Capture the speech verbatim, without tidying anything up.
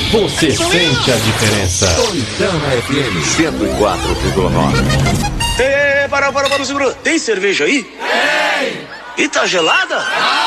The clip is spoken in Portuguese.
você sente a diferença. Toitama F M cento e quatro vírgula nove. Ei, para, para, para, segura. Tem cerveja aí? Tem! E tá gelada?